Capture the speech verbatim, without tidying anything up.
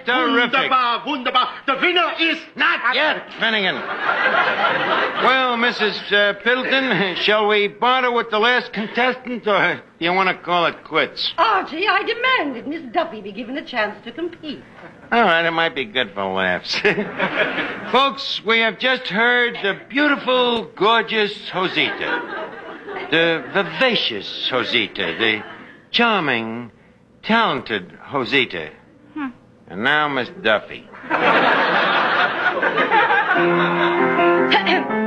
terrific. Wunderbar, wunderbar. The winner is... Not yet, Finnegan. Well, Missus Uh, Pilton, shall we barter with the last contestant, or do you want to call it quits? Archie, I demand that Miss Duffy be given a chance to compete. All right, it might be good for laughs. Folks, we have just heard the beautiful, gorgeous Josita. The vivacious Josita. The charming, talented Josita. Hmm. And now Miss Duffy.